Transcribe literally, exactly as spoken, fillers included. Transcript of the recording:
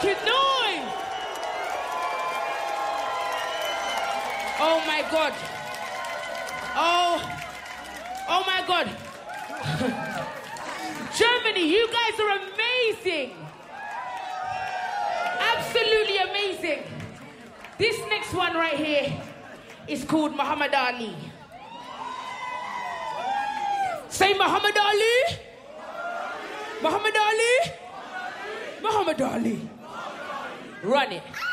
fucking noise! Oh my God. Oh, oh my God. Germany, you guys are amazing. Absolutely amazing. This next one right here is called Muhammad Ali. Say Muhammad Ali. Muhammad Ali. Muhammad Ali. Run it.